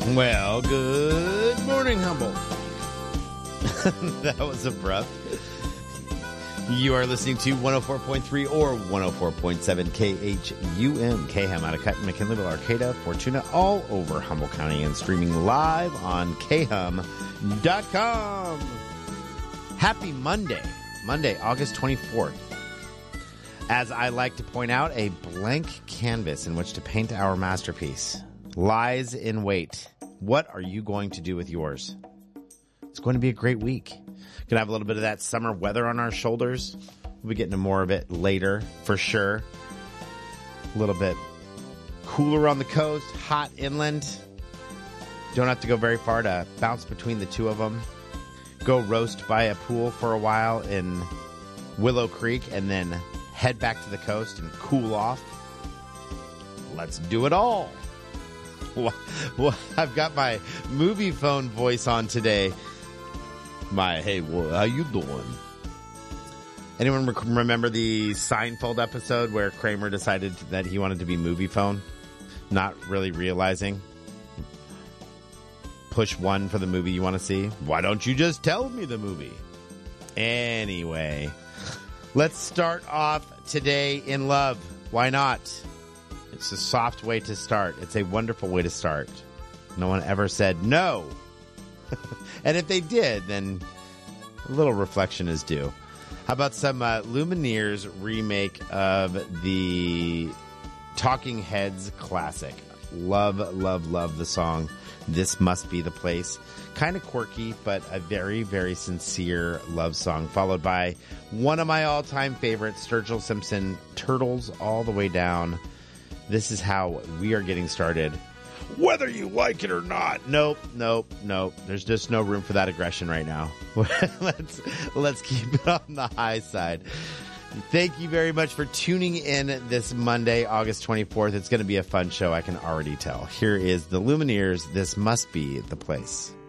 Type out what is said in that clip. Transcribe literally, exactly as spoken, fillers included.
Well, good morning, Humboldt. That was abrupt. You are listening to one oh four point three or one oh four point seven K H U M, K H A M, out of Cutton, McKinleyville, Arcata, Fortuna, all over Humboldt County, and streaming live on K H U M dot com. Happy Monday, Monday, August twenty-fourth. As I like to point out, a blank canvas in which to paint our masterpiece lies in wait. What are you going to do with yours? It's going to be a great week. Going to have a little bit of that summer weather on our shoulders. We'll be getting to more of it later, for sure. A little bit cooler on the coast, hot inland. Don't have to go very far to bounce between the two of them. Go roast by a pool for a while in Willow Creek and then head back to the coast and cool off. Let's do it all. Well, I've got my movie phone voice on today. My, hey, well, how you doing? Anyone rec- remember the Seinfeld episode where Kramer decided that he wanted to be movie phone? Not really realizing. Push one for the movie you want to see. Why don't you just tell me the movie? Anyway, let's start off today in love. Why not? It's a soft way to start. It's a wonderful way to start. No one ever said no. And if they did, then a little reflection is due. How about some uh, Lumineers remake of the Talking Heads classic? Love, love, love the song. This Must Be the Place. Kind of quirky, but a very, very sincere love song. Followed by one of my all-time favorites, Sturgill Simpson, Turtles All the Way Down. This is how we are getting started. Whether you like it or not. Nope, nope, nope. There's just no room for that aggression right now. let's let's keep it on the high side. Thank you very much for tuning in this Monday, August twenty-fourth. It's going to be a fun show, I can already tell. Here is the Lumineers. This Must Be the Place.